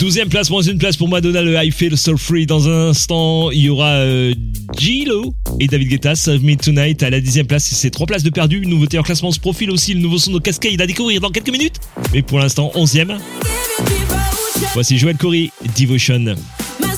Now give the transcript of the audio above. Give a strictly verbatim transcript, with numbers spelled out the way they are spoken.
douzième place, moins une place pour Madonna, le I Feel So Free. Dans un instant, il y aura euh, J-Lo et David Guetta, Save Me Tonight. À la dixième place, c'est trois places de perdu. Une nouveauté en classement se profile aussi, le nouveau son de Cascade à découvrir dans quelques minutes. Mais pour l'instant, onzième. Voici Joël Corry, Devotion.